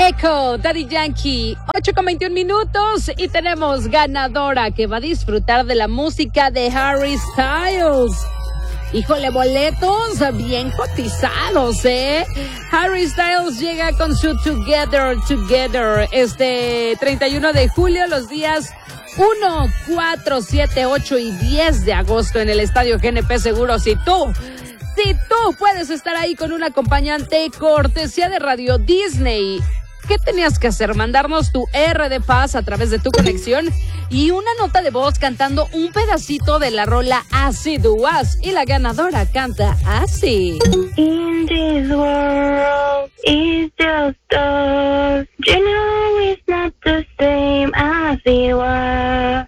Echo, Daddy Yankee, 8:21 y tenemos ganadora que va a disfrutar de la música de Harry Styles. Híjole, boletos bien cotizados, ¿eh? Harry Styles llega con su Together, este 31 de julio, los días 1, 4, 7, 8 y 10 de agosto en el Estadio GNP Seguros. Si tú puedes estar ahí con un acompañante, cortesía de Radio Disney. ¿Qué tenías que hacer? Mandarnos tu R de paz a través de tu conexión y una nota de voz cantando un pedacito de la rola Así Do As. Y la ganadora canta así. In this world, it's just us. You know it's not the same as it was.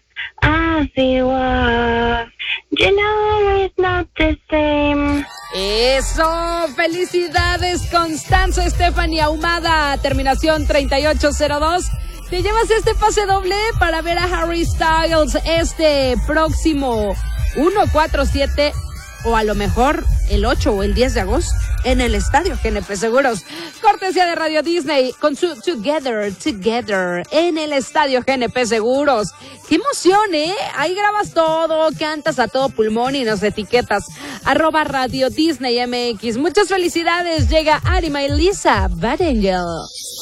You know it's not the same. ¡Eso! ¡Felicidades, Constanza Stephanie Ahumada! Terminación 3802. Te llevas este pase doble para ver a Harry Styles este próximo 1, 4, 7 o a lo mejor el 8 o el 10 de agosto en el Estadio GNP Seguros. Cortesía de Radio Disney con su Together en el Estadio GNP Seguros. ¡Qué emoción, eh! Ahí grabas todo, cantas a todo pulmón y nos etiquetas. @Radio Disney MX. Muchas felicidades. Llega Arima y Lisa Bad Angel.